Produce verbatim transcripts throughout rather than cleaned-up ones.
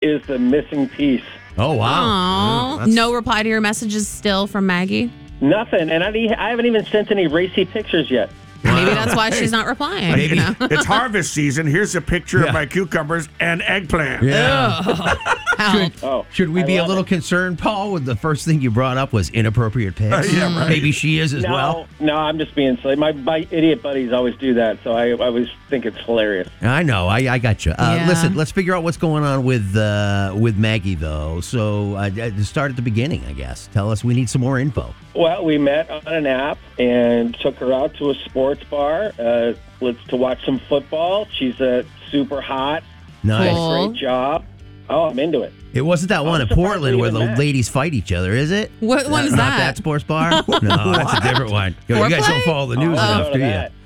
is the missing piece. Oh, wow. Aww. No reply to your messages still from Maggie? Nothing. And I, I haven't even sent any racy pictures yet. Wow. Maybe that's why she's not replying. Maybe. You know? It's harvest season. Here's a picture Yeah. of my cucumbers and eggplant. Yeah. Help. Should, Oh, should we I be a love little it. concerned, Paul, with the first thing you brought up was inappropriate pics? Uh, yeah, right. Maybe she is as No, well. no, I'm just being silly. My, my idiot buddies always do that, so I, I always think it's hilarious. I know. I, I got you. Uh, Yeah. Listen, let's figure out what's going on with uh, with Maggie, though. So uh, to start at the beginning, I guess. Tell us. We need some more info. Well, we met on an app and took her out to a sports bar uh, let's, to watch some football. She's uh, super hot. Nice. Cool. Great job. Oh, I'm into it. It wasn't that one in surprised Portland we where the even met. ladies fight each other, is it? What one is Not that? that sports bar? No, that's a different one. Yo, you guys Foreplay? don't follow the news Oh, enough, no do to you? that.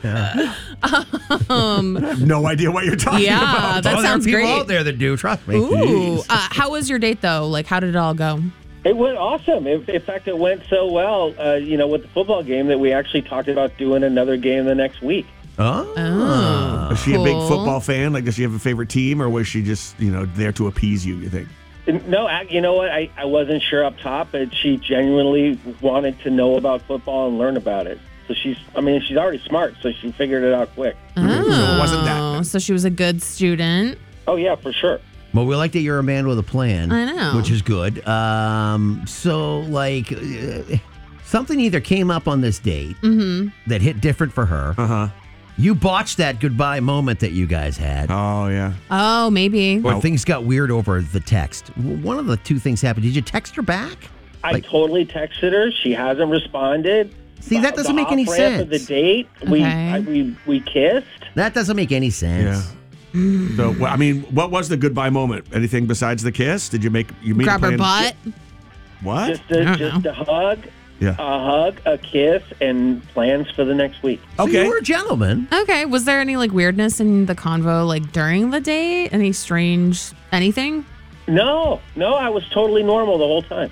Yeah. Um, No idea what you're talking Yeah, about. that Oh, there are sounds people great. out there that do. Trust me. ooh. Uh, how was your date, though? Like, how did it all go? It went awesome. In, in fact, it went so well, uh, you know, with the football game that we actually talked about doing another game the next week. Oh. Oh. Is she a big Cool. football fan? Like, does she have a favorite team, or was she just, you know, there to appease you, you think? No, I- you know what? I, I wasn't sure up top, but she genuinely wanted to know about football and learn about it. So she's, I mean, she's already smart, so she figured it out quick. Oh, So it wasn't that. So she was a good student. Oh, yeah, for sure. Well, we like that you're a man with a plan. I know. Which is good. Um, so, like, uh, something either came up on this date Mm-hmm. that hit different for her. Uh-huh. You botched that goodbye moment that you guys had. Oh, yeah. Oh, maybe. Or things got weird over the text. One of the two things happened. Did you text her back? I Like- totally texted her. She hasn't responded. See, that The- doesn't the make any off-ramp of the sense. date, we, Okay. I, we, we kissed. That doesn't make any sense. Yeah. So, well, I mean, what was the goodbye moment? Anything besides the kiss? Did you make you meet Grab her plan- butt. What? Just a, I don't just know. a hug, Yeah. a hug, a kiss, and plans for the next week. So Okay. you were a gentleman. Okay. Was there any like weirdness in the convo like during the date? Any strange anything? No, no, I was totally normal the whole time.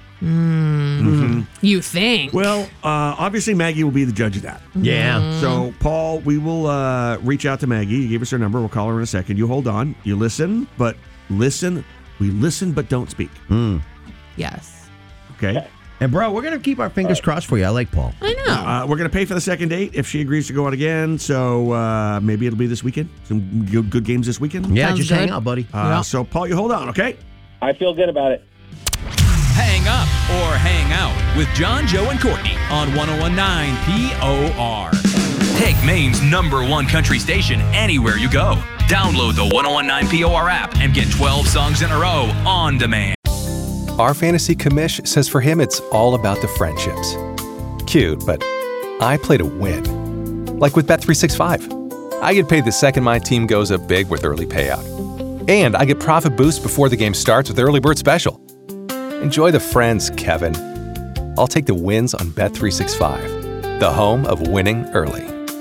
You think? Well, uh, obviously Maggie will be the judge of that. Yeah. So, Paul, we will uh, reach out to Maggie. You gave us her number. We'll call her in a second. You hold on. You listen, but listen. We listen, but don't speak. Yes. Okay? And, bro, we're going to keep our fingers crossed for you. I like Paul. I know. Uh, we're going to pay for the second date if she agrees to go out again. So, uh, maybe it'll be this weekend. Some good, good games this weekend. Yeah, Sounds just good. hang out, buddy. Uh, Yeah. So, Paul, you hold on, okay? I feel good about it. Hang up or hang out with John, Joe, and Courtney on one oh one point nine P O R. Take Maine's number one country station anywhere you go. Download the one oh one point nine P O R app and get twelve songs in a row on demand. Our fantasy commish says for him it's all about the friendships. Cute, but I play to win. Like with Bet three sixty-five. I get paid the second my team goes up big with early payout. And I get profit boost before the game starts with Early Bird Special. Enjoy the friends, Kevin. I'll take the wins on Bet three sixty-five, the home of winning early.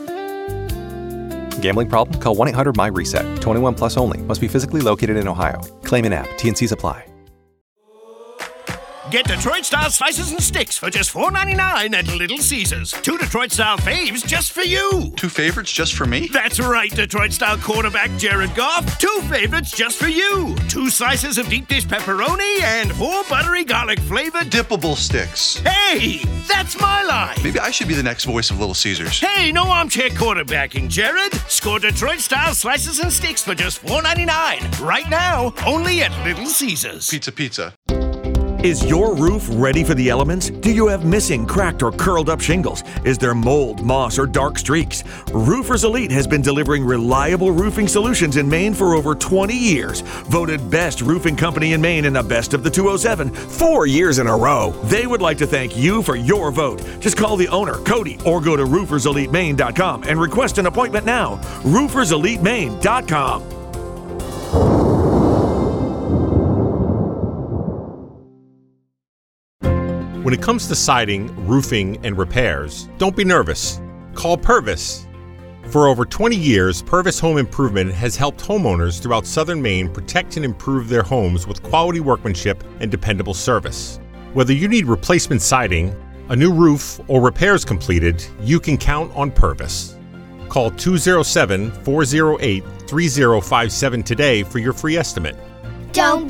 Gambling problem? Call one eight hundred my reset. twenty-one plus only. Must be physically located in Ohio. Claim in app. T N Cs apply. Get Detroit-style slices and sticks for just four ninety-nine at Little Caesars. Two Detroit-style faves just for you. Two favorites just for me? That's right, Detroit-style quarterback Jared Goff. Two favorites just for you. Two slices of deep dish pepperoni and four buttery garlic flavored. Dippable sticks. Hey, that's my line. Maybe I should be the next voice of Little Caesars. Hey, no armchair quarterbacking, Jared. Score Detroit-style slices and sticks for just four ninety-nine. Right now, only at Little Caesars. Pizza, pizza. Is your roof ready for the elements? Do you have missing, cracked, or curled up shingles? Is there mold, moss, or dark streaks? Roofers Elite has been delivering reliable roofing solutions in Maine for over twenty years. Voted best roofing company in Maine in the best of the two oh seven, four years in a row. They would like to thank you for your vote. Just call the owner, Cody, or go to roofers elite maine dot com and request an appointment now. roofers elite maine dot com. When it comes to siding, roofing, and repairs, don't be nervous. Call Purvis. For over twenty years, Purvis Home Improvement has helped homeowners throughout southern Maine protect and improve their homes with quality workmanship and dependable service. Whether you need replacement siding, a new roof, or repairs completed, you can count on Purvis. Call two oh seven, four oh eight, three oh five seven today for your free estimate. Don't